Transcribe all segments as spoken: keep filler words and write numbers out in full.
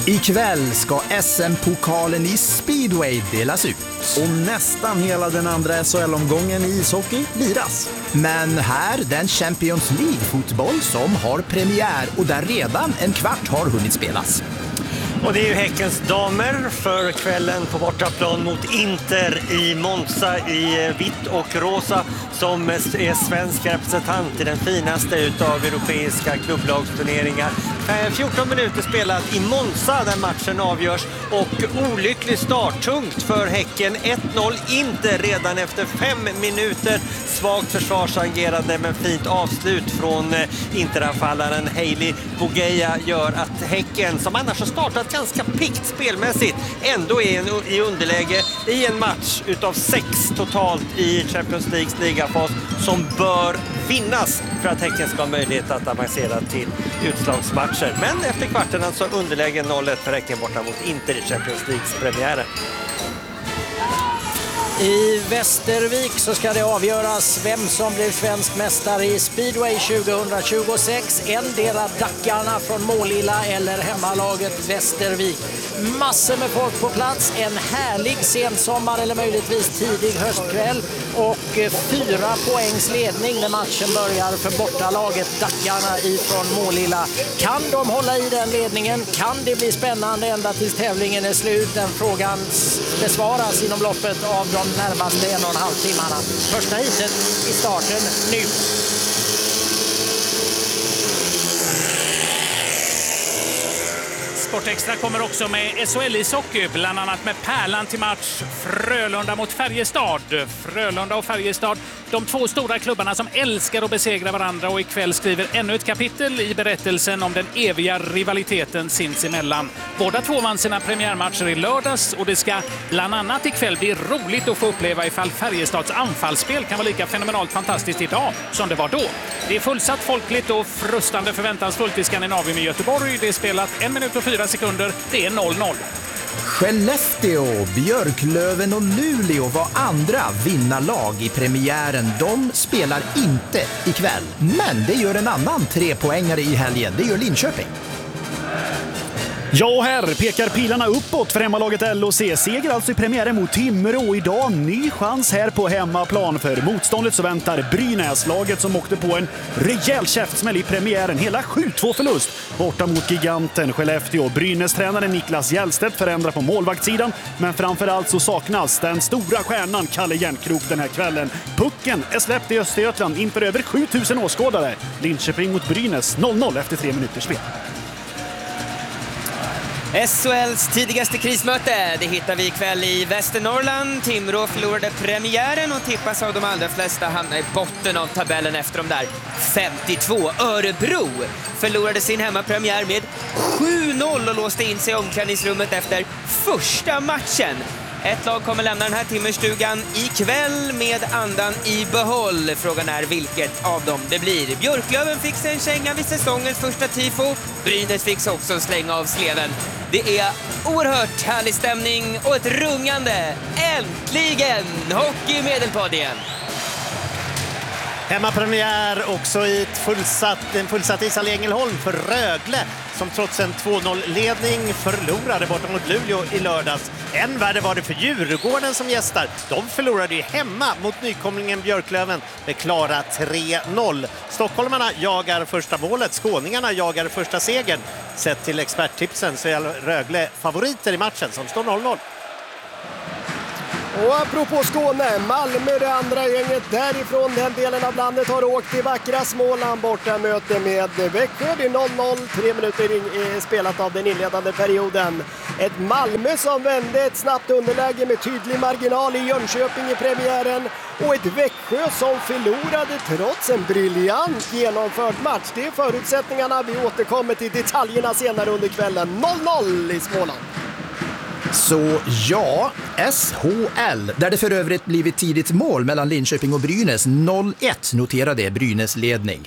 Ikväll ska S M-pokalen i speedway delas ut. Och nästan hela den andra S H L-omgången i ishockey liras. Men här den Champions League-fotboll som har premiär och där redan en kvart har hunnit spelas. Och det är ju Häckens damer för kvällen på bortaplan mot Inter i Monza i vitt och rosa som är svensk representant i den finaste utav europeiska klubblagsturneringar. fjorton minuter spelat i Monza där matchen avgörs och olycklig start, tungt för Häcken. ett noll Inter redan efter fem minuter. Svagt försvarsagerande men fint avslut från Interanfallaren Hailey Bogeja gör att Häcken, som annars har startat ganska pikt spelmässigt, ändå är i underläge i en match utav sex totalt i Champions Leagues ligafas som bör vinnas för att Häcken ska ha möjlighet att avancera till utslagsmatcher. Men efter kvarten alltså underläge noll ett för Häcken borta mot Inter i Champions Leagues premiären. I Västervik så ska det avgöras vem som blir svensk mästare i speedway tjugohundratjugosex. En del av Dackarna från Målilla eller hemmalaget Västervik. Massor med folk på plats, en härlig sensommar eller möjligtvis tidig höstkväll och fyra poängs ledning när matchen börjar för bortalaget Dackarna ifrån Målilla. Kan de hålla i den ledningen? Kan det bli spännande ända tills tävlingen är slut? Den frågan besvaras inom loppet av de närmaste en och en halv timmarna. Första hitet i starten nu. Sportextra kommer också med S H L-ishockey, bland annat med Pärlan till match Frölunda mot Färjestad. Frölunda och Färjestad, de två stora klubbarna som älskar att besegra varandra, och ikväll skriver ännu ett kapitel i berättelsen om den eviga rivaliteten sinsemellan. Båda två vann sina premiärmatcher i lördags och det ska bland annat ikväll bli roligt att få uppleva ifall Färjestads anfallsspel kan vara lika fenomenalt fantastiskt idag som det var då. Det är fullsatt, folkligt och frustande förväntansfullt i Skandinavien i Göteborg. Det är spelat en minut och fyra sekunder. Det är noll noll. Skellefteå, Björklöven och Luleå var andra vinnarlag i premiären. De spelar inte ikväll, men det gör en annan trepoängare i helgen. Det gör Linköping. Ja, och här pekar pilarna uppåt för hemmalaget L O C. Seger alltså i premiären mot Timrå idag. Ny chans här på hemmaplan. För motståndet så väntar Brynäs, laget som åkte på en rejäl käftsmäll i premiären. Hela sju två förlust borta mot giganten Skellefteå. Brynäs-tränaren Niklas Hjellstedt förändrar på målvaktssidan. Men framförallt så saknas den stora stjärnan Kalle Järnkrok den här kvällen. Pucken är släppt i Östergötland inför över sjutusen åskådare. Linköping mot Brynäs noll noll efter tre minuters spel. S H L:s tidigaste krismöte, det hittar vi ikväll i Västernorrland. Timrå förlorade premiären och tippas av de allra flesta hamna i botten av tabellen efter de där femtiotvå. Örebro förlorade sin hemmapremiär med sju noll och låste in sig i omklädningsrummet efter första matchen. Ett lag kommer lämna den här timmerstugan ikväll med andan i behåll. Frågan är vilket av dem det blir. Björklöven fick sig en känga vid säsongens första tifo. Brynäs fick också en släng av sleven. Det är oerhört härlig stämning och ett rungande. Äntligen hockey i Medelpad igen. Hemmapremiär också i ett fullsatt, en fullsatt ishall i Ängelholm för Rögle som trots en två noll-ledning förlorade borta mot Luleå i lördags. Än värre var det för Djurgården som gästar. De förlorade ju hemma mot nykomlingen Björklöven med klara tre noll. Stockholmarna jagar första målet, skåningarna jagar första segern. Sett till experttipsen så är Rögle favoriter i matchen som står noll noll. Och apropå Skåne, Malmö, det andra gänget därifrån den delen av landet, har åkt till vackra Småland borta möte med Växjö. Det är noll noll, tre minuter spelat av den inledande perioden. Ett Malmö som vände ett snabbt underläge med tydlig marginal i Jönköping i premiären. Och ett Växjö som förlorade trots en briljant genomförd match. Det är förutsättningarna, vi återkommer till detaljerna senare under kvällen. noll noll i Småland. Så ja, S H L, där det för övrigt blivit tidigt mål mellan Linköping och Brynäs, noll ett noterade Brynäs ledning.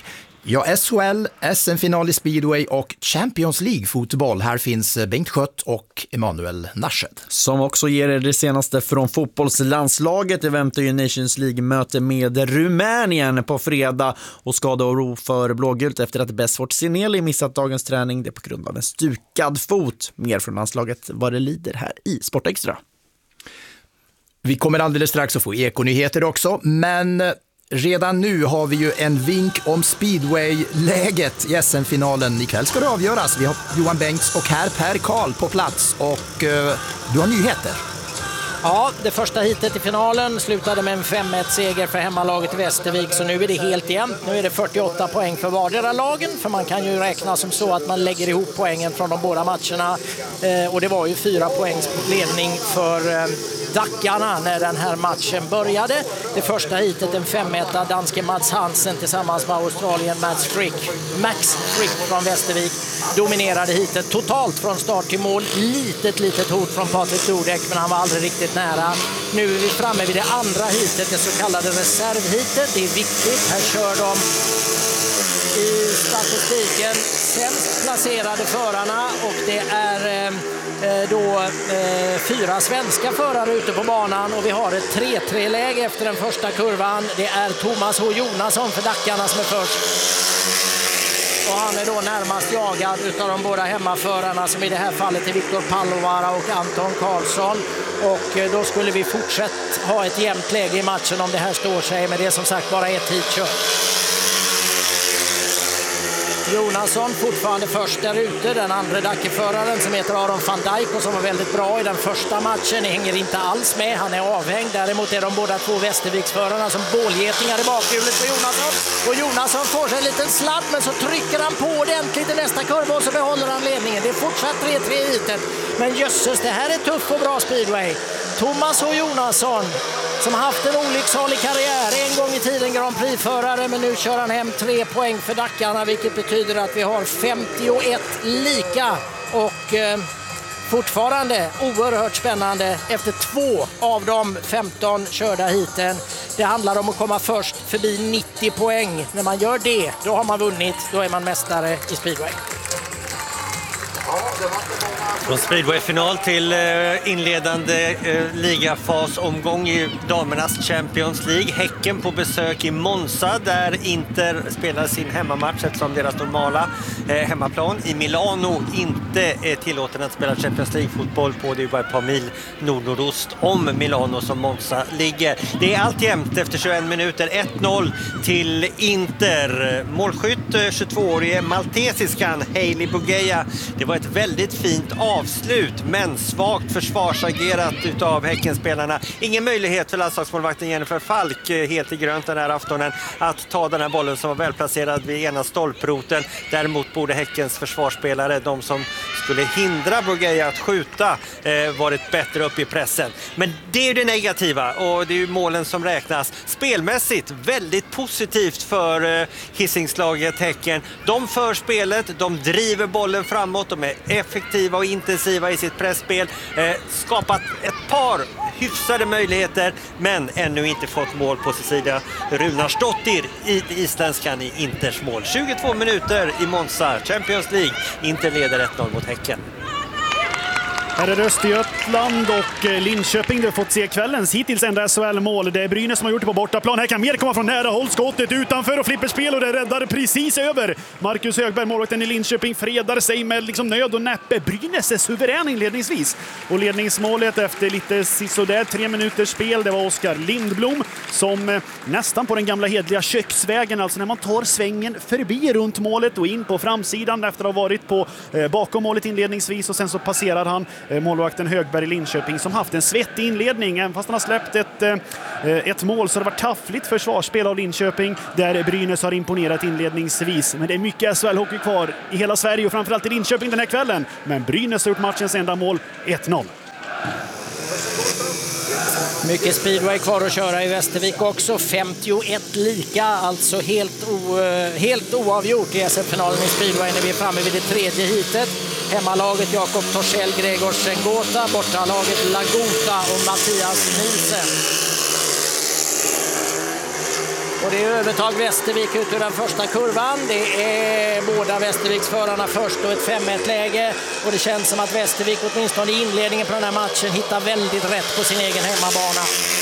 Ja, S H L, S M-final i speedway och Champions League-fotboll. Här finns Bengt Schött och Emanuel Narshed. Som också ger er det senaste från fotbollslandslaget. Det väntar ju Nations League-möte med Rumänien på fredag och skada och ro för blågult efter att Besfort Sineli missat dagens träning. Det är på grund av en stukad fot. Mer från landslaget vad det lider här i Sportextra. Vi kommer alldeles strax att få ekonyheter också, men redan nu har vi ju en vink om speedway-läget i S M-finalen. Ikväll ska det avgöras. Vi har Johan Bengts och här Per Karl på plats och uh, du har nyheter. Ja, det första hitet i finalen slutade med en fem ett seger för hemmalaget i Västervik, så nu är det helt jämnt. Nu är det fyrtioåtta poäng för vardera lagen, för man kan ju räkna som så att man lägger ihop poängen från de båda matcherna. Eh, och det var ju fyra poängs ledning för eh, Dackarna när den här matchen började. Det första hitet, en fem ett, danske Mats Hansen tillsammans med Australien Max Frick, Max Frick från Västervik dominerade hitet totalt från start till mål. Litet, litet hot från Patrik Dudek, men han var aldrig riktigt nära. Nu är vi framme vid det andra hitet, det så kallade reservhitet. Det är viktigt. Här kör de i statistiken sämst placerade förarna och det är eh, då eh, fyra svenska förare ute på banan och vi har ett tre tre-läge efter den första kurvan. Det är Thomas H. Jonasson för Dackarna som är först. Och han är då närmast jagad utav de båda hemmaförarna som i det här fallet är Viktor Pallovara och Anton Karlsson. Och då skulle vi fortsätta ha ett jämnt läge i matchen om det här står sig, men det är som sagt bara ett hit kört. Jonasson fortfarande först där ute, den andra Dackeföraren som heter Aron van Dijk och som var väldigt bra i den första matchen hänger inte alls med, han är avhängd. Däremot är de båda två Västerviksförarna som bålgetingar i bakhjulet på Jonasson. Och Jonasson får sig en liten sladd, men så trycker han på ordentligt i nästa kurva och så behåller han ledningen. Det är fortsatt tre tre i hitet, men jösses, det här är tuff och bra speedway. Thomas H. Jonasson som haft en olycksalig karriär, en gång i tiden Grand Prix-förare, men nu kör han hem tre poäng för Dackarna, vilket betyder att vi har femtioett lika och eh, fortfarande oerhört spännande efter två av de femton körda hiten. Det handlar om att komma först förbi nittio poäng. När man gör det, då har man vunnit, då är man mästare i speedway. Från speedway-final till inledande ligafasomgång i damernas Champions League. Häcken på besök i Monza där Inter spelar sin hemmamatch eftersom deras normala hemmaplan i Milano inte är tillåten att spela Champions League-fotboll på. Det är bara ett par mil nord-nordost om Milano som Monza ligger. Det är allt jämnt efter tjugoett minuter. ett noll till Inter. Målskytt tjugotvåårige maltesiskan Hailey Bugeja. Det var ett väldigt fint avslut, men svagt försvarsagerat utav Häckenspelarna. Ingen möjlighet för landslagsmålvakten Jennifer Falk, helt i grönt den här aftonen, att ta den här bollen som var välplacerad vid ena stolproten. Däremot borde Häckens försvarsspelare, de som skulle hindra Bugeja att skjuta, eh, varit bättre upp i pressen. Men det är ju det negativa och det är ju målen som räknas. Spelmässigt väldigt positivt för eh, Hisingslaget Häcken. De för spelet, de driver bollen framåt, de är effektiva och intensiva i sitt pressspel, eh, skapat ett par hyfsade möjligheter men ännu inte fått mål på sin sida. Runarsdottir i isländskan i Inters mål. tjugotvå minuter i Monza, Champions League. Inter leder ett noll mot Häcken. Här är Östergötland och Linköping. Du har fått se kvällens hittills enda S H L-mål. Det är Brynäs som har gjort det på bortaplan. Här kan mer komma från nära håll. Skottet utanför och flipperspel och det räddar precis över. Marcus Högberg, målvakten i Linköping, fredar sig med liksom nöd och näppe. Brynäs är suverän inledningsvis. Och ledningsmålet efter lite sisådär tre minuters spel, det var Oskar Lindblom som nästan på den gamla hedliga köksvägen, alltså när man tar svängen förbi runt målet och in på framsidan efter att ha varit på eh, bakom målet inledningsvis och sen så passerar han målvakten Högberg i Linköping som haft en svettig inledning. Även fast han har släppt ett, ett mål så har det varit taffligt försvarsspel av Linköping där Brynäs har imponerat inledningsvis. Men det är mycket S H L-hockey kvar i hela Sverige och framförallt i Linköping den här kvällen. Men Brynäs har gjort matchens enda mål, ett noll. Mycket speedway kvar att köra i Västervik också. femtioett lika, alltså helt, o, helt oavgjort i S M-finalen i speedway när vi är framme vid det tredje hitet. Hemmalaget Jakob Torssell, Gregor Sengota, bortalaget Lagota och Mattias Nielsen. Och det är övertag Västervik ut ur den första kurvan. Det är båda Västerviksförarna först och ett fem ett läge. Och det känns som att Västervik åtminstone i inledningen på den här matchen hittar väldigt rätt på sin egen hemmabana.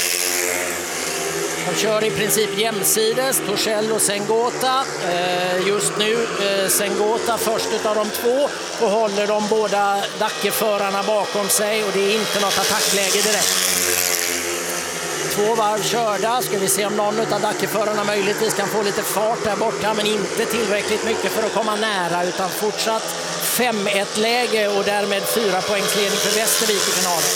De kör i princip jämsides, Torssell och Sengota. Just nu Sengota först av de två och håller de båda Dackeförarna bakom sig. Och det är inte något attackläge direkt. Två varv körda. Ska vi se om någon av Dackeförarna möjligtvis kan få lite fart där borta. Men inte tillräckligt mycket för att komma nära. Utan fortsatt fem ett läge och därmed fyra poängsledning för Västervik i finalen.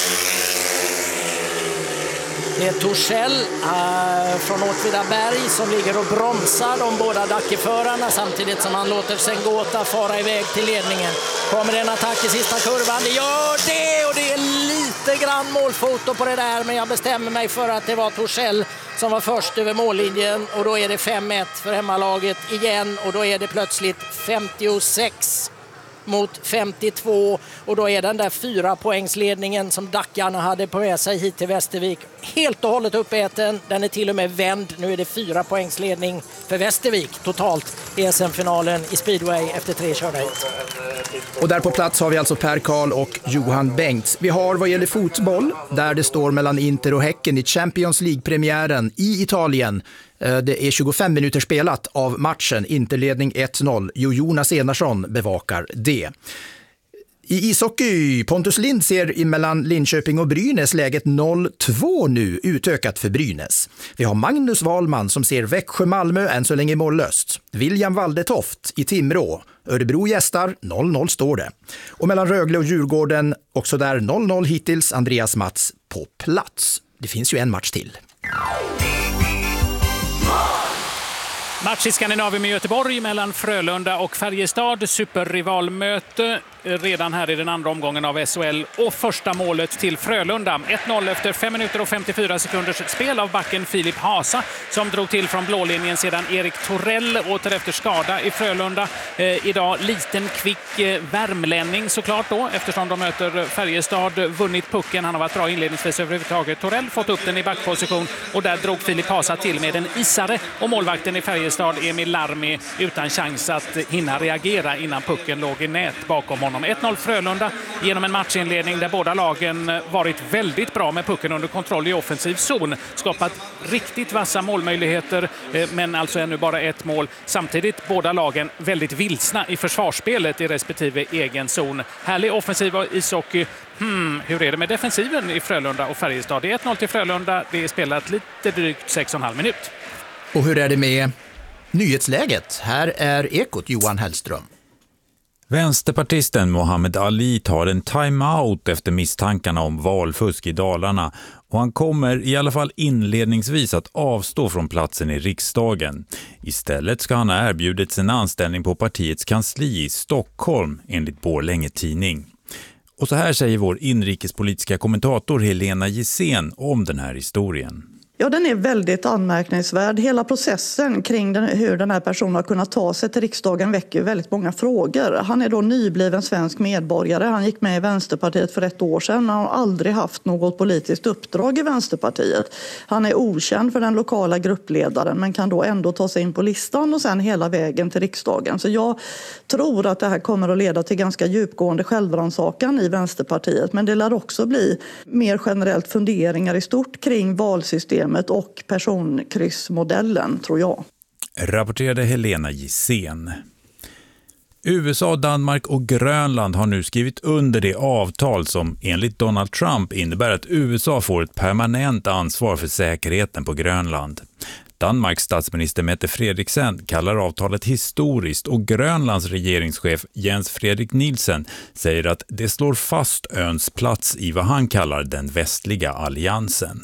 Det är Torssell äh, från Åtvidaberg som ligger och bromsar de båda Dackeförarna samtidigt som han låter Sengota fara iväg till ledningen. Kommer det en attack i sista kurvan? Det gör det och det är lite grann målfoto på det där, men jag bestämmer mig för att det var Torssell som var först över mållinjen och då är det fem ett för hemmalaget igen och då är det plötsligt femtiosex mot femtiotvå och då är den där fyra poängsledningen som Dackarna hade på med sig hit till Västervik helt och hållet uppäten. Den är till och med vänd. Nu är det fyra poängsledning för Västervik totalt i S M-finalen i speedway efter tre körda hit. Och där på plats har vi alltså Per Karl och Johan Bengts. Vi har vad gäller fotboll där det står mellan Inter och Häcken i Champions League-premiären i Italien. Det är tjugofem minuter spelat av matchen, Interledning ett noll. Jo Jonas Enarsson bevakar det. I ishockey, Pontus Lind ser mellan Linköping och Brynäs läget noll två nu, utökat för Brynäs. Vi har Magnus Wahlman som ser Växjö-Malmö än så länge mållöst. William Waldetoft i Timrå. Örebro gästar, noll noll står det. Och mellan Rögle och Djurgården, också där noll noll hittills, Andreas Mats på plats. Det finns ju en match till. Match i Skandinavien med Göteborg mellan Frölunda och Färjestad. Superrivalmöte redan här i den andra omgången av S H L. Och första målet till Frölunda. ett noll efter fem minuter och femtiofyra sekunders spel av backen Filip Hasa som drog till från blålinjen sedan Erik Torell åter efter skada i Frölunda. Eh, idag liten kvick eh, värmlänning såklart då eftersom de möter Färjestad. Vunnit pucken. Han har varit bra inledningsvis överhuvudtaget. Torell fått upp den i backposition och där drog Filip Hasa till med en isare och målvakten i Färjestad Emil Larmi utan chans att hinna reagera innan pucken låg i nät bakom honom. ett noll Frölunda genom en matchinledning där båda lagen varit väldigt bra med pucken under kontroll i offensiv zon. Skapat riktigt vassa målmöjligheter men alltså ännu bara ett mål. Samtidigt båda lagen väldigt vilsna i försvarsspelet i respektive egen zon. Härlig offensiv ishockey. Hmm, hur är det med defensiven i Frölunda och Färjestad? Det är ett noll till Frölunda. Det är spelat lite drygt sex och en halv minut. Och hur är det med nyhetsläget? Här är Ekot Johan Hellström. Vänsterpartisten Mohammed Ali tar en timeout efter misstankarna om valfusk i Dalarna och han kommer i alla fall inledningsvis att avstå från platsen i riksdagen. Istället ska han ha erbjudits en anställning på partiets kansli i Stockholm enligt Borlänge tidning. Och så här säger vår inrikespolitiska kommentator Helena Gissén om den här historien. Ja, den är väldigt anmärkningsvärd. Hela processen kring den, hur den här personen har kunnat ta sig till riksdagen väcker väldigt många frågor. Han är då nybliven svensk medborgare. Han gick med i Vänsterpartiet för ett år sedan. Han har aldrig haft något politiskt uppdrag i Vänsterpartiet. Han är okänd för den lokala gruppledaren men kan då ändå ta sig in på listan och sen hela vägen till riksdagen. Så jag tror att det här kommer att leda till ganska djupgående självrannsakan i Vänsterpartiet. Men det lär också bli mer generellt funderingar i stort kring valsystemet och personkryssmodellen, tror jag. Rapporterade Helena Gissén. U S A, Danmark och Grönland har nu skrivit under det avtal som enligt Donald Trump innebär att U S A får ett permanent ansvar för säkerheten på Grönland. Danmarks statsminister Mette Frederiksen kallar avtalet historiskt och Grönlands regeringschef Jens Frederik Nielsen säger att det slår fast öns plats i vad han kallar den västliga alliansen.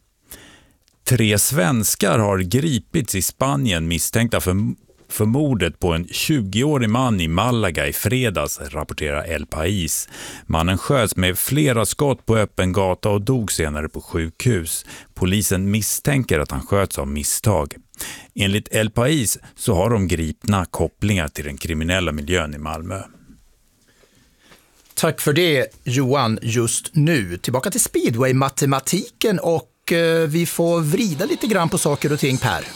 Tre svenskar har gripits i Spanien misstänkta för, för mordet på en tjugoårig man i Malaga i fredags, rapporterar El País. Mannen sköts med flera skott på öppen gata och dog senare på sjukhus. Polisen misstänker att han sköts av misstag. Enligt El País så har de gripna kopplingar till den kriminella miljön i Malmö. Tack för det, Johan, just nu. Tillbaka till speedway-matematiken och vi får vrida lite grann på saker och ting, Per.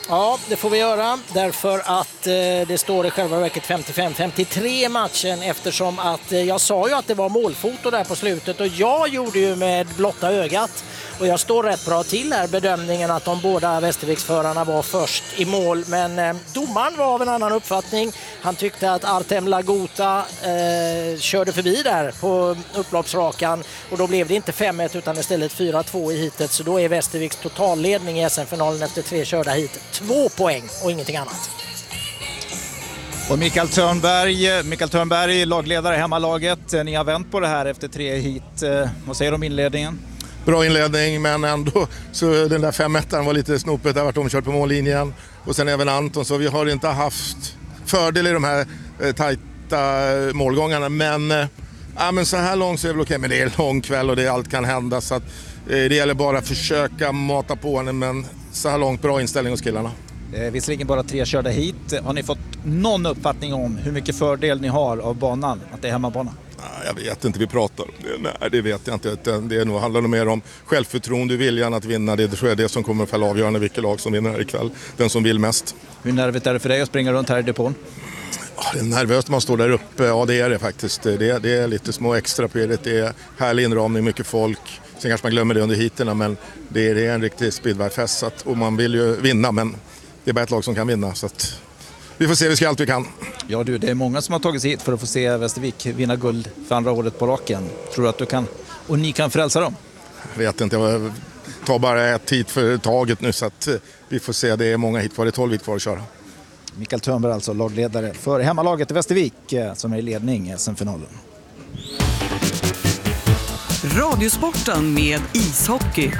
Ja, det får vi göra därför att eh, det står i själva verket femtiofem femtiotre matchen eftersom att eh, jag sa ju att det var målfoto där på slutet och jag gjorde ju med blotta ögat och jag står rätt bra till här bedömningen att de båda Västerviksförarna var först i mål men eh, domaren var av en annan uppfattning. Han tyckte att Artem Lagota eh, körde förbi där på upploppsrakan och då blev det inte fem ett utan istället fyra två i hitet så då är Västerviks totalledning i S M-finalen efter tre körda hit. Två poäng och ingenting annat. Och Mikael Törnberg, Mikael Törnberg, lagledare i hemmalaget. Ni har vänt på det här efter tre hit. Vad säger du om inledningen? Bra inledning, men ändå så den där fem ettan var lite snopet. Det har varit omkört på mållinjen. Och sen även Anton, så vi har inte haft fördel i de här eh, tajta målgångarna. Men, eh, ja, men så här långt så är det väl okej. Men det är en lång kväll och det, allt kan hända. Så att, eh, det gäller bara att försöka mata på henne, men så här långt bra inställning hos killarna. Eh, visserligen bara tre körda hit. Har ni fått någon uppfattning om hur mycket fördel ni har av banan, att det är hemmabana? Jag vet inte, vi pratar. Nej, det vet jag inte. Det är nog, handlar nog mer om självförtroende och viljan att vinna. Det tror jag är det som kommer att fälla avgörande vilket lag som vinner här ikväll. Den som vill mest. Hur nervigt är det för dig att springa runt här i depån? Ja, det är nervöst när man står där uppe. Ja, det är det faktiskt. Det är, det är lite små extra på det. Det är härlig inramning, mycket folk. Sen kanske man glömmer det under hiterna, men det är, det är en riktig speedwayfest. Och man vill ju vinna, men det är bara ett lag som kan vinna. Så att vi får se, vi ska allt vi kan. Ja du, det är många som har tagit sig hit för att få se Västervik vinna guld för andra året på raken. Tror du att du kan, och ni kan frälsa dem? Jag vet inte, jag tar bara ett hit för taget nu så att vi får se. Det är många hit kvar, det är tolv hit kvar att köra. Mikael Törnberg alltså, lagledare för hemmalaget i Västervik som är i ledning i S M-finalen. Radiosporten med ishockey.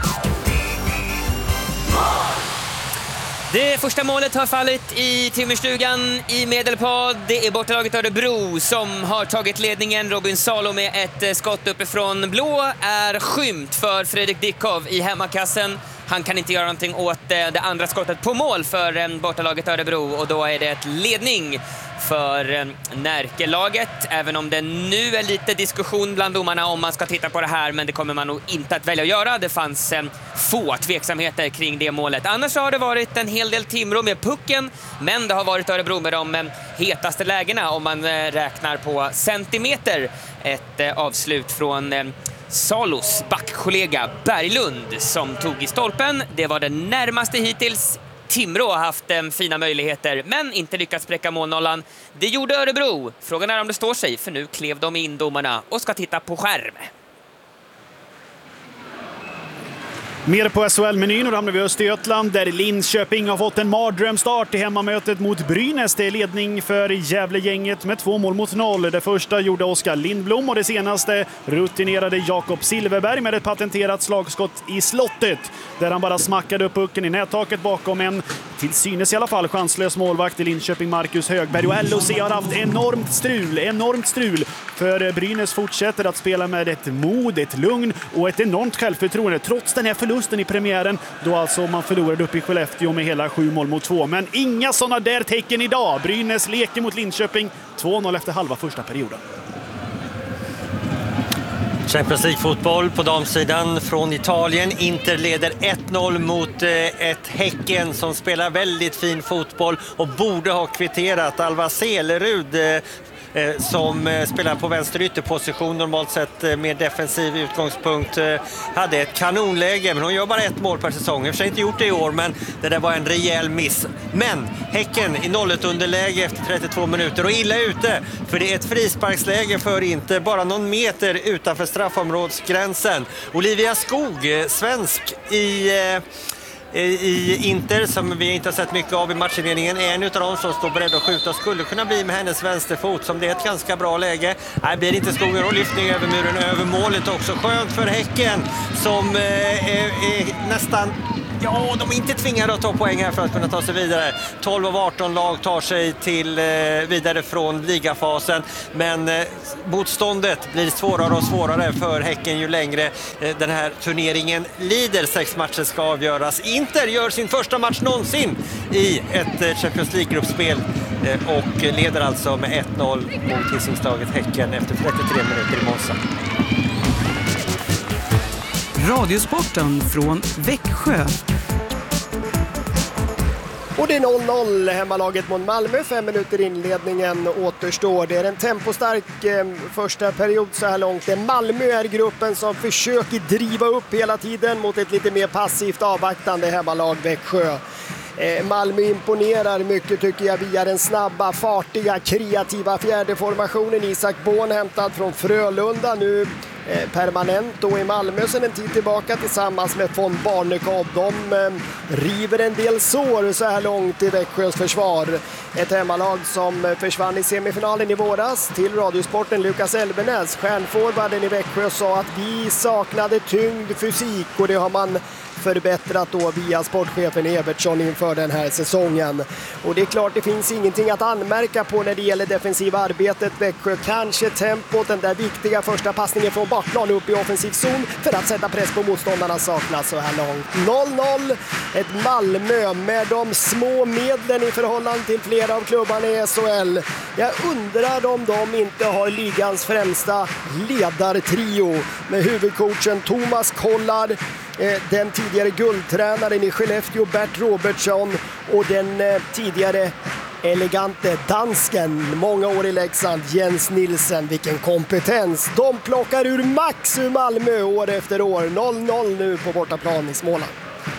Det första målet har fallit i Timmerstugan i Medelpad. Det är bortalaget Örebro som har tagit ledningen. Robin Salo med ett skott uppifrån blå är skymt för Fredrik Dickov i hemmakassen. Han kan inte göra någonting åt det andra skottet på mål för bortalaget Örebro och då är det ett ledning för Närkelaget, även om det nu är lite diskussion bland domarna om man ska titta på det här, men det kommer man nog inte att välja att göra. Det fanns få tveksamheter kring det målet. Annars har det varit en hel del Timrå med pucken, men det har varit Örebro med de hetaste lägena om man räknar på centimeter. Ett avslut från Salos backkollega Berglund som tog i stolpen. Det var det närmaste hittills. Timrå har haft eh, fina möjligheter men inte lyckats spräcka målnollan. Det gjorde Örebro. Frågan är om det står sig, för nu klev de in domarna och ska titta på skärm. Mer på S H L-menyn och hamnar vi i Östergötland där Linköping har fått en mardrömstart i hemmamötet mot Brynäs. Det är ledning för Gävlegänget med två mål mot noll. Det första gjorde Oskar Lindblom och det senaste rutinerade Jakob Silverberg med ett patenterat slagskott i slottet där han bara smackade upp pucken i nättaket bakom en till synes i alla fall chanslös målvakt i Linköping, Marcus Högberg. Och L O C har haft enormt strul, enormt strul för Brynäs fortsätter att spela med ett mod, ett lugn och ett enormt självförtroende trots den här förlusten i premiären då alltså man förlorade upp i Skellefteå med hela sju mål mot två. Men inga sådana där tecken idag. Brynäs leker mot Linköping två noll efter halva första perioden. Champions League-fotboll på damsidan från Italien. Inter leder ett noll mot ett Häcken som spelar väldigt fin fotboll och borde ha kvitterat. Alva Selerud som spelar på vänster ytterposition, normalt sett med defensiv utgångspunkt, hade ett kanonläge, men hon gör bara ett mål per säsong. Jag har inte gjort det i år, men det där var en rejäl miss. Men Häcken i nollet underläge efter trettiotvå minuter och illa ute, för det är ett frisparksläge för Inter bara någon meter utanför straffområdsgränsen. Olivia Skog, svensk i i Inter, som vi inte har sett mycket av i matchinledningen, är en utav dem som står beredd att skjuta och skulle kunna bli med hennes vänsterfot som det är ett ganska bra läge. Nej, blir inte Skogen och lyftning över muren över målet också. Skönt för Häcken som eh, är, är nästan, ja, de är inte tvingade att ta poäng här för att kunna ta sig vidare. tolv av arton lag tar sig till eh, vidare från ligafasen, men eh, motståndet blir svårare och svårare för Häcken ju längre eh, den här turneringen lider. Sex matcher ska avgöras. Inter gör sin första match någonsin i ett eh, Champions League-gruppspel eh, och leder alltså med ett noll mot hisingslaget Häcken efter trettiotre minuter i Monza. Radiosporten från Växjö. Och det är noll noll hemmalaget mot Malmö. Fem minuter inledningen återstår. Det är en tempostark eh, första period så här långt. Det Malmö är gruppen som försöker driva upp hela tiden mot ett lite mer passivt avvaktande hemmalag Växjö. Eh, Malmö imponerar mycket tycker jag via den snabba, fartiga, kreativa fjärde formationen. Isak Born hämtad från Frölunda nu eh, permanent då i Malmö sedan en tid tillbaka tillsammans med von Barnekow. De eh, river en del sår så här långt i Växjös försvar. Ett hemmalag som försvann i semifinalen i våras till Radiosporten. Lukas Elbenäs, stjärnforwarden i Växjö, sa att vi saknade tyngd, fysik, och det har man förbättrat då via sportchefen Evertsson inför den här säsongen. Och det är klart, det finns ingenting att anmärka på när det gäller defensiva arbetet. Växjö kanske tempot, den där viktiga första passningen från bakplan upp i offensiv zon för att sätta press på motståndarna saknas så här långt. noll noll, ett Malmö med de små medlen i förhållande till flera av klubbarna i S H L. Jag undrar om de inte har ligans främsta ledartrio med huvudcoachen Thomas Kollard, den tidigare guldtränaren i Skellefteå Bert Robertsson och den tidigare elegante dansken, många år i Leksand, Jens Nilsen. Vilken kompetens! De plockar ur max ur Malmö år efter år. noll noll nu på bortaplan i Småland.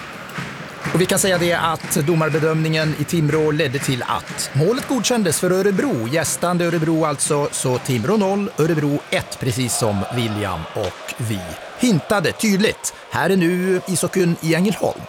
Och vi kan säga det att domarbedömningen i Timrå ledde till att målet godkändes för Örebro. Gästande Örebro alltså, så Timrå noll, Örebro ett, precis som William och vi hintade tydligt. Här är nu ishockeyn i Ängelholm.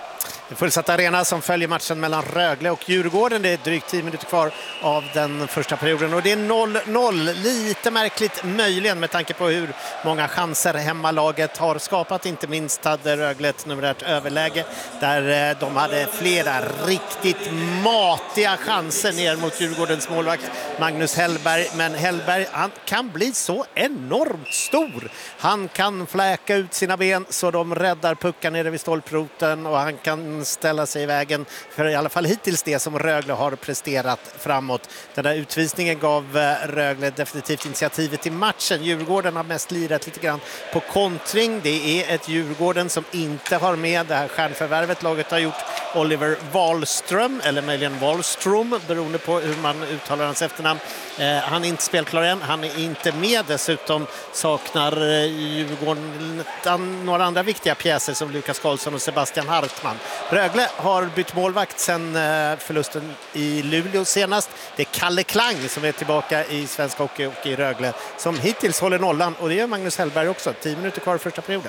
En fullsatt arena som följer matchen mellan Rögle och Djurgården. Det är drygt tio minuter kvar av den första perioden och det är noll noll. Lite märkligt möjligen med tanke på hur många chanser hemmalaget har skapat. Inte minst hade Rögle ett numerärt överläge där de hade flera riktigt matiga chanser ner mot Djurgårdens målvakt Magnus Hellberg. Men Hellberg, han kan bli så enormt stor. Han kan fläka ut sina ben så de räddar puckar nere vid stolproten och han kan ställa sig i vägen för i alla fall hittills det som Rögle har presterat framåt. Den där utvisningen gav Rögle definitivt initiativet i matchen. Djurgården har mest lirat lite grann på kontring. Det är ett Djurgården som inte har med det här stjärnförvärvet laget har gjort. Oliver Wahlström, eller möjligen Wahlström, beroende på hur man uttalar hans efternamn. Eh, han är inte spelklar än, han är inte med. Dessutom saknar eh, Djurgården några andra viktiga pjäser som Lukas Karlsson och Sebastian Hartman. Rögle har bytt målvakt sen eh, förlusten i Luleå senast. Det är Kalle Klang som är tillbaka i svensk hockey och i Rögle som hittills håller nollan, och det gör Magnus Hellberg också. tio minuter kvar i första perioden.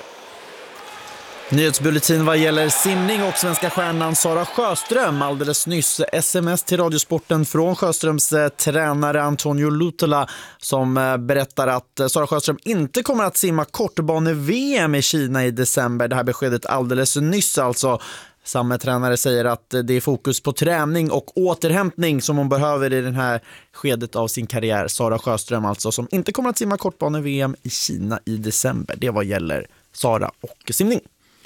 Nyhetsbulletin vad gäller simning och svenska stjärnan Sara Sjöström. Alldeles nyss sms till Radiosporten från Sjöströms eh, tränare Antonio Lutola som eh, berättar att eh, Sara Sjöström inte kommer att simma kortbane-V M i Kina i december. Det här beskedet alldeles nyss alltså. Samma tränare säger att det är fokus på träning och återhämtning som hon behöver i den här skedet av sin karriär. Sara Sjöström alltså, som inte kommer att simma kortbane-V M i Kina i december. Det vad gäller Sara och simning.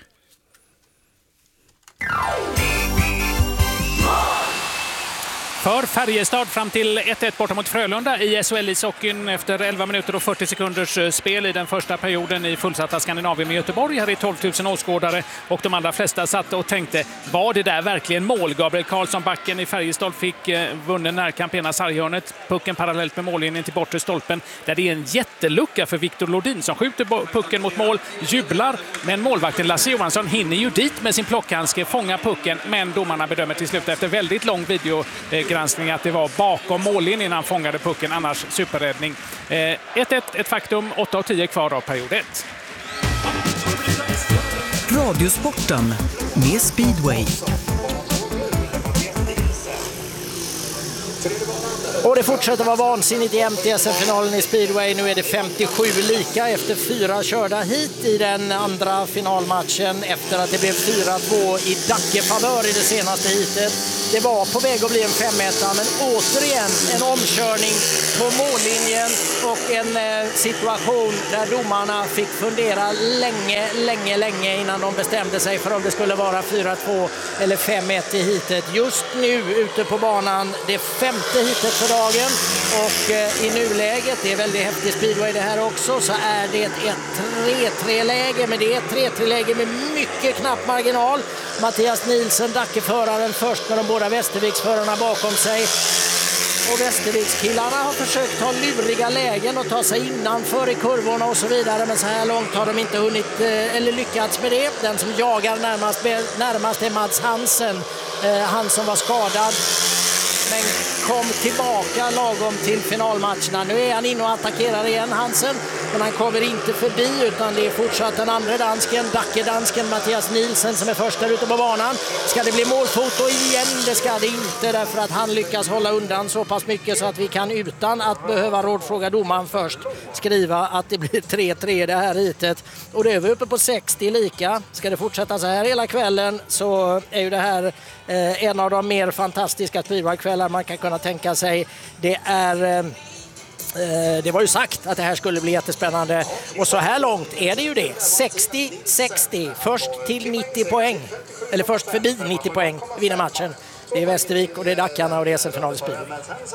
För Färjestad fram till ett ett borta mot Frölunda i S H L-ishockeyn efter elva minuter och fyrtio sekunders spel i den första perioden i fullsatta Skandinavien med Göteborg. Här är tolv tusen åskådare och de allra flesta satt och tänkte, var det där verkligen mål? Gabriel Karlsson, backen i Färjestad, fick eh, vunnen närkamp ena sarghörnet. Pucken parallellt med mållinjen till bortre stolpen där det är en jättelucka för Viktor Lodin som skjuter pucken mot mål, jublar. Men målvakten Lasse Johansson hinner ju dit med sin plockhandske, fånga pucken, men domarna bedömer till slut efter väldigt lång video eh, granskning att det var bakom mållinjen innan han fångade pucken, annars superräddning. ett ett, ett faktum, åtta av tio kvar av period ett. Radiosporten med Speedway. Och det fortsätter vara vansinnigt jämnt i S M-finalen i Speedway. Nu är det femtiosju lika efter fyra körda hit i den andra finalmatchen efter att det blev fyra två i Dacke-favör i det senaste hitet. Det var på väg att bli en fem ett, men återigen en omkörning på mållinjen och en eh, situation där domarna fick fundera länge, länge, länge innan de bestämde sig för om det skulle vara fyra två eller fem ett i hitet. Just nu ute på banan, det femte hitet för dagen. hemmalagen. Och eh, i nuläget, det är väldigt häftig speedway det här också, så är det ett tre tre-läge. Men det är ett tre tre-läge med mycket knapp marginal. Mattias Nielsen, Dackeföraren, först med de båda Västerviksförarna bakom sig. Och Västervikskillarna har försökt ta luriga lägen och ta sig innanför i kurvorna och så vidare. Men så här långt har de inte hunnit eller lyckats med det. Den som jagar närmast, närmast är Mats Hansen. Han som var skadad men kom tillbaka lagom till finalmatcherna. Nu är han inne och attackerar igen, Hansen. Men han kommer inte förbi, utan det är fortsatt den andra dansken, Dacke-dansken Mattias Nielsen, som är först där ute på banan. Ska det bli målfoto igen? Det ska det inte, därför att han lyckas hålla undan så pass mycket så att vi kan, utan att behöva rådfråga domaren först, skriva att det blir tre tre det här hitet. Och det är vi uppe på sextio lika. Ska det fortsätta så här hela kvällen så är ju det här eh, en av de mer fantastiska speedwaykvällar man kan kunna tänka sig. Det är... Eh, Det var ju sagt att det här skulle bli jättespännande, och så här långt är det ju det. sextio sextio, först till nittio poäng, eller först förbi nittio poäng vinner matchen. Det är Västervik och det är Dackarna och det är S M-final i speedway.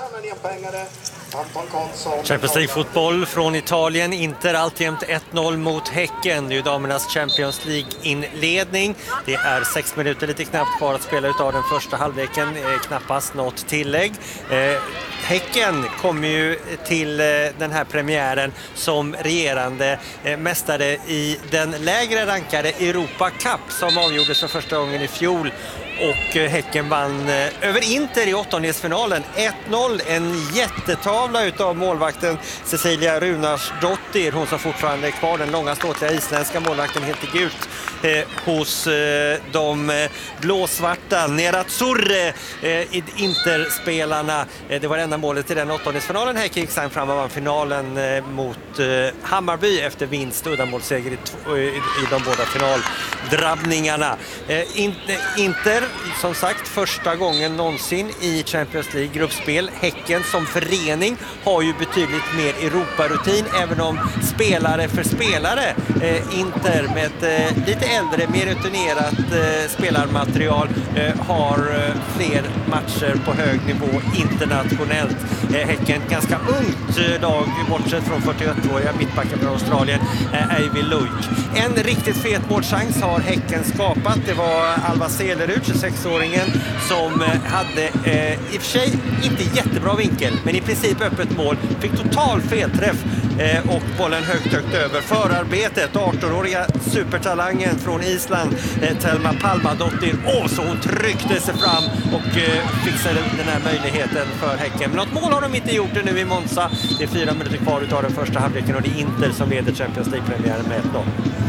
Champions League-fotboll från Italien. Inter alltjämt ett noll mot Häcken. Det är ju damernas Champions League-inledning. Det är sex minuter lite knappt kvar att spela ut av den första halvleken. Eh, knappast något tillägg. Eh, Häcken kommer ju till eh, den här premiären som regerande eh, mästare i den lägre rankade Europa Cup som avgjordes för första gången i fjol. Och Häcken vann över Inter i åttondelsfinalen ett noll. En jättetavla utav målvakten Cecilia Runarsdottir. Hon som fortfarande är kvar, den långa ståtliga isländska målvakten, helt i gult eh, hos eh, de blåsvarta Nerazzurre eh, Interspelarna. Eh, det var enda målet i den åttondelsfinalen. Häcken gick sen fram och vann finalen eh, mot eh, Hammarby efter vinst och uddamålsseger i, i, i de båda finaldrabbningarna. Eh, in, Inter som sagt första gången någonsin i Champions League gruppspel. Häcken som förening har ju betydligt mer Europarutin, även om spelare för spelare eh, Inter med ett eh, lite äldre, mer rutinerat eh, spelarmaterial eh, har eh, fler matcher på hög nivå internationellt. Eh, Häcken ganska ungt eh, lag, bortsett från fyrtioett-åriga mittbacken från Australien, eh, Eivind Luik. En riktigt fet målchans har Häcken skapat. Det var Alva Selerud, tjugosexåringen, som hade eh, i och för sig inte jättebra vinkel, men i princip öppet mål. Fick total felträff eh, och bollen högt högt över. Förarbetet, artonåriga supertalangen från Island, eh, Telma Palmadottir. Åh, så hon tryckte sig fram och eh, fixade den här möjligheten för Häcken. Men något mål har de inte gjort det nu i Monza. Det är fyra minuter kvar utav den första halvleken och det är Inter som leder Champions League-premiären med ett noll.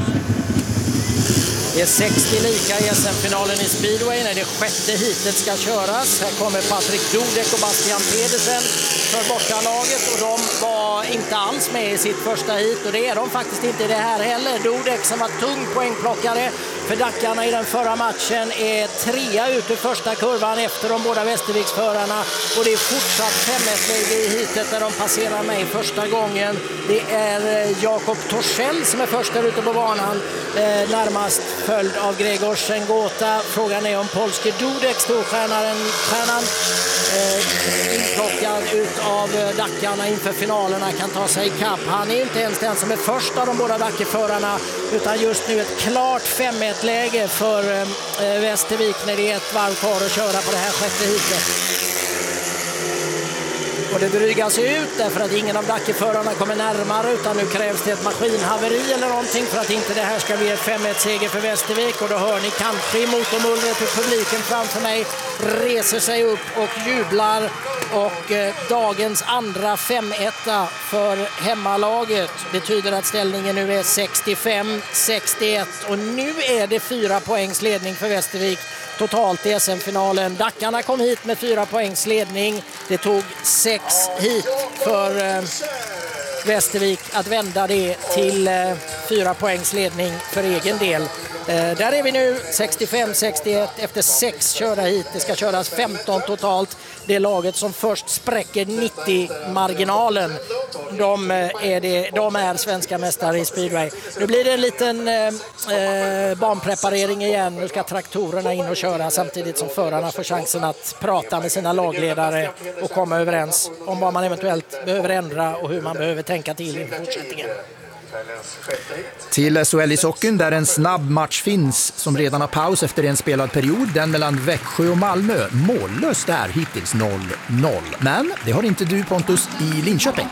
Det är sextio lika i S M-finalen i speedway när det sjätte hitet ska köras. Här kommer Patrik Dudek och Bastian Pedersen för bortalaget, och de var inte alls med i sitt första hit, och det är de faktiskt inte i det här heller. Dudek, som var tung poängplockare för Dackarna i den förra matchen, är trea ut ur första kurvan efter de båda Västerviksförarna, och det är fortsatt fem ett-läge i hitet där de passerar mig första gången. Det är Jakob Torssell som är först där ute på banan, eh, närmast följd av Gregor Sengota. Frågan är om polske Dudek, storstjärnan, stjärnan, eh, inplockad ut av Dackarna inför finalerna, kan ta sig i kapp. Han är ju inte ens den som är först av de båda Dackeförarna, utan just nu ett klart fem ett-läge för eh, Västervik när det är ett varv kvar att köra på det här sjätte hitet. Och det drygas ut därför att ingen av Dackeförarna kommer närmare, utan nu krävs det ett maskinhaveri eller någonting för att inte det här ska bli ett fem ett-seger för Västervik. Och då hör ni kanske i motormullret hur publiken framför mig reser sig upp och jublar. Och eh, dagens andra fem ett för hemmalaget betyder att ställningen nu är sextiofem sextioett, och nu är det fyra poängs ledning för Västervik totalt i S M-finalen. Dackarna kom hit med fyra poängs ledning. Det tog sex hit för eh, Västervik att vända det till eh, fyra poängs ledning för egen del. Eh, där är vi nu sextiofem sextioett efter sex körda hit. Det ska köras femton totalt. Det är laget som först spräcker nittio-marginalen. de är, det, de är svenska mästare i speedway. Nu blir det en liten eh, banpreparering igen. Nu ska traktorerna in och köra samtidigt som förarna får chansen att prata med sina lagledare och komma överens om vad man eventuellt behöver ändra och hur man behöver tänka till i fortsättningen. Till S H L i sockeln där en snabb match finns som redan har paus efter en spelad period, den mellan Växjö och Malmö. Mållöst där hittills noll noll. Men det har inte du, Pontus, i Linköping.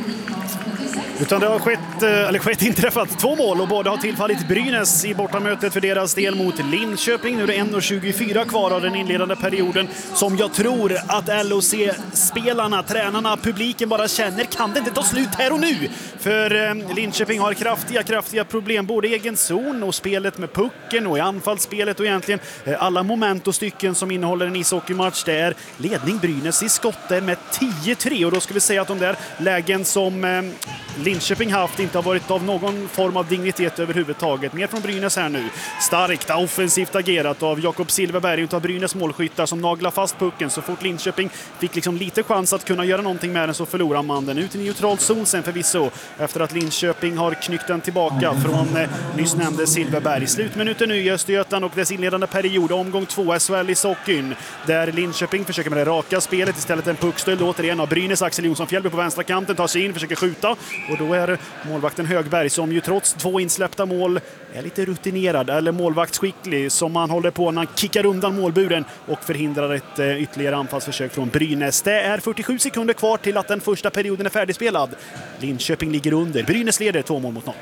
Utan det har skett, eller skett inträffat två mål och båda har tillfallit Brynäs i bortamötet för deras del mot Linköping. Nu är det en tjugofyra kvar av den inledande perioden som jag tror att L O C-spelarna, tränarna, publiken bara känner, kan det inte ta slut här och nu? För Linköping har kraftiga, kraftiga problem både i egen zon och spelet med pucken och i anfallsspelet och egentligen alla moment och stycken som innehåller en ishockeymatch. Det är ledning Brynäs i skottet med tio tre och då ska vi säga att de där lägen som Linköping haft inte har varit av någon form av dignitet överhuvudtaget. Mer från Brynäs här nu. Starkt offensivt agerat av Jakob Silverberg utav Brynäs målskyttar som naglar fast pucken. Så fort Linköping fick liksom lite chans att kunna göra någonting med den så förlorar man den. Ut i neutral zon sen förvisso efter att Linköping har knyckt den tillbaka från eh, nyss nämnde Silverberg. Slutminuten nu i Östergötland och dess inledande period. Omgång två S H L i sockeln där Linköping försöker med det raka spelet. Istället en puckstöld återigen av Brynäs. Axel Jonsson Fjällby på vänstra kanten tar sig in, försöker skjuta. Och då är målvakten Högberg som ju trots två insläppta mål är lite rutinerad eller målvaktsskicklig som man håller på när han kickar undan målburen och förhindrar ett eh, ytterligare anfallsförsök från Brynäs. Det är fyrtiosju sekunder kvar till att den första perioden är färdigspelad. Linköping ligger under. Brynäs leder två mål mot noll.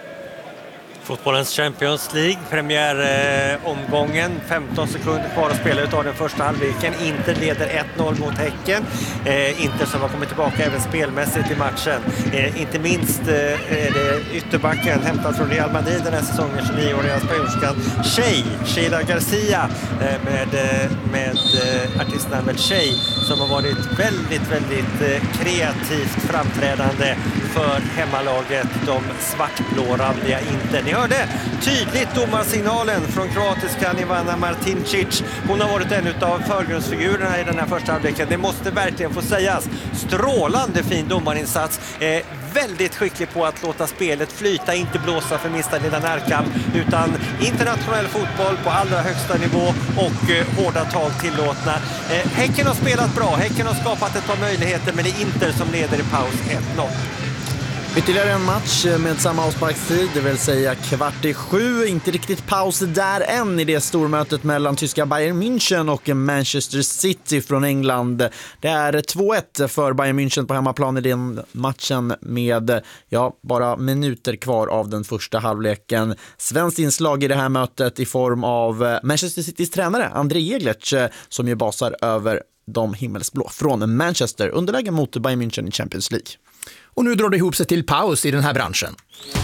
Fotbollens Champions League, premiäromgången, eh, femton sekunder kvar att spela utav den första halvleken. Inter leder ett noll mot Häcken. Eh, Inter som har kommit tillbaka även spelmässigt i matchen. Eh, inte minst eh, är det ytterbacken hämtad från Real Madrid den här säsongen, tjugonio-åriga spanjorskan Shea, Sheila Garcia eh, med, eh, med eh, artistnamnet Shea som har varit väldigt, väldigt eh, kreativt framträdande för hemmalaget, de svartblå-ralliga Inter. Ni hörde tydligt domarsignalen från kroatiskan Ivana Martincic. Hon har varit en av förgrundsfigurerna i den här första halvleken. Det måste verkligen få sägas. Strålande fin domarinsats. Eh, väldigt skicklig på att låta spelet flyta, inte blåsa för minsta lilla närkamp, utan internationell fotboll på allra högsta nivå och eh, hårda tag tillåtna. Eh, Häcken har spelat bra. Häcken har skapat ett par möjligheter, men det är Inter som leder i paus ett noll. Ytterligare en match med samma avsparkstid, det vill säga kvart i sju. Inte riktigt paus där än i det stormötet mellan tyska Bayern München och Manchester City från England. Det är två ett för Bayern München på hemmaplan i den matchen med ja, bara minuter kvar av den första halvleken. Svenskt inslag i det här mötet i form av Manchester Citys tränare André Jeglertz som ju basar över de himmelsblå från Manchester. Underläge mot Bayern München i Champions League. Och nu drar det ihop sig till paus i den här branschen.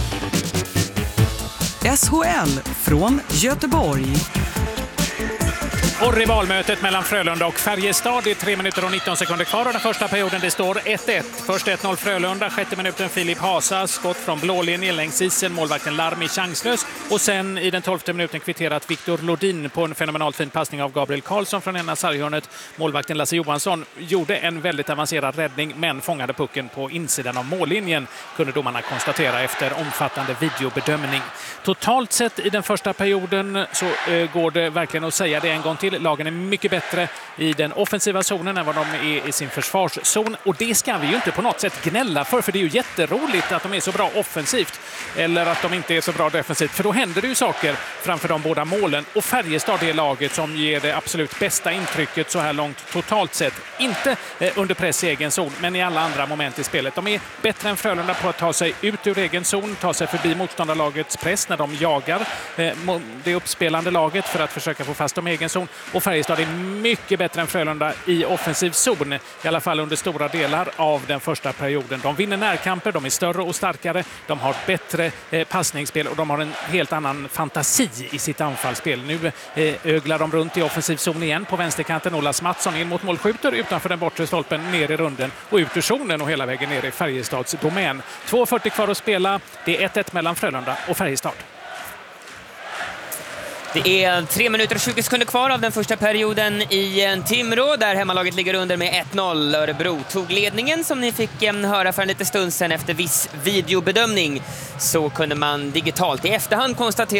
S H L från Göteborg. Och rivalmötet mellan Frölunda och Färjestad i tre minuter och nitton sekunder kvar av den första perioden. Det står ett ett. Först ett noll Frölunda, sjätte minuten Filip Hasa, skott från blålinjen längs isen, målvakten Larmi chanslös. Och sen i den tolfte minuten kvitterat Viktor Lodin på en fenomenalt fin passning av Gabriel Karlsson från ena sarghörnet. Målvakten Lasse Johansson gjorde en väldigt avancerad räddning men fångade pucken på insidan av mållinjen, kunde domarna konstatera efter omfattande videobedömning. Totalt sett i den första perioden så eh, går det verkligen att säga det en gång till. Lagen är mycket bättre i den offensiva zonen än vad de är i sin försvarszon. Och det ska vi ju inte på något sätt gnälla för, för det är ju jätteroligt att de är så bra offensivt eller att de inte är så bra defensivt. För då händer det ju saker framför de båda målen. Och Färjestad är laget som ger det absolut bästa intrycket så här långt totalt sett. Inte eh, under press i egen zon, men i alla andra moment i spelet. De är bättre än Frölunda på att ta sig ut ur egen zon, ta sig förbi motståndarlagets press när de jagar eh, det uppspelande laget för att försöka få fast dem i egen zon. Och Färjestad är mycket bättre än Frölunda i offensiv zon, i alla fall under stora delar av den första perioden. De vinner närkamper, de är större och starkare, de har bättre eh, passningsspel och de har en helt annan fantasi i sitt anfallsspel. Nu eh, öglar de runt i offensiv zon igen på vänsterkanten. Olas Mattsson in mot mål, skjuter utanför den bortre stolpen, ner i runden och ut ur zonen och hela vägen ner i Färjestads domän. två fyrtio kvar att spela, det är ett ett mellan Frölunda och Färjestad. Det är tre minuter och tjugo sekunder kvar av den första perioden i Timrå där hemmalaget ligger under med ett noll. Örebro tog ledningen som ni fick höra för en liten stund sedan efter viss videobedömning. Så kunde man digitalt i efterhand konstatera